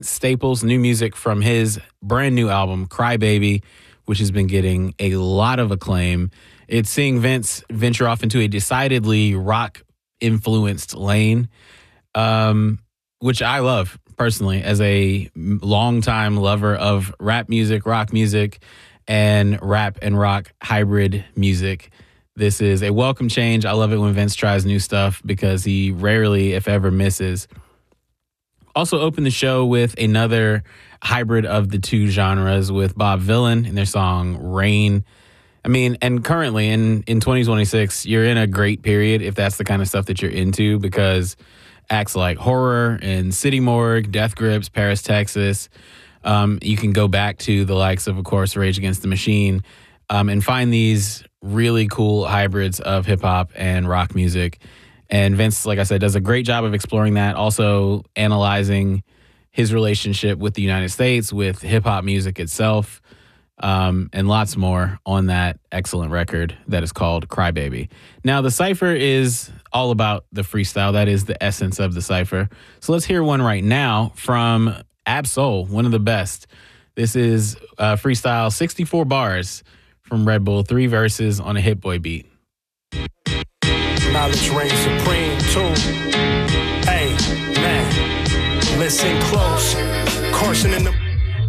Staples, new music from his brand new album, Crybaby, which has been getting a lot of acclaim. It's seeing Vince venture off into a decidedly rock-influenced lane, which I love personally as a longtime lover of rap music, rock music, and rap and rock hybrid music. This is a welcome change. I love it when Vince tries new stuff because he rarely, if ever, misses. Also opened the show with another hybrid of the two genres with Bob Vylan and their song Rain. I mean, and currently in 2026, you're in a great period if that's the kind of stuff that you're into, because acts like Horror and City Morgue, Death Grips, Paris, Texas, you can go back to the likes of course, Rage Against the Machine, and find these really cool hybrids of hip-hop and rock music. And Vince, like I said, does a great job of exploring that, also analyzing his relationship with the United States, with hip-hop music itself, and lots more on that excellent record that is called Crybaby. Now, the Cypher is all about the freestyle. That is the essence of the Cypher. So let's hear one right now from Ab-Soul, one of the best. This is freestyle 64 bars from Red Bull, 3 verses on a Hit Boy beat. Knowledge reigns supreme too. Hey, man, listen close. Caution in the